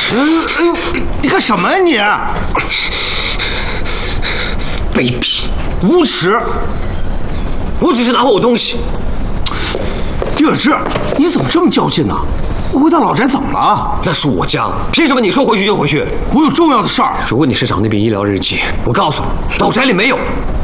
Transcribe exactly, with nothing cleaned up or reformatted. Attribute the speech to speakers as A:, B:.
A: 嗯，哎呦，你干什么呀你？
B: 卑鄙，
A: 无耻！
B: 我只是拿回我东西。
A: 丁远志，你怎么这么较劲呢？回到老宅怎么了？
B: 那是我家，凭什么你说回去就回去？
A: 我有重要的事儿。
B: 如果你是找那本医疗日记，我告诉你，老宅里没有。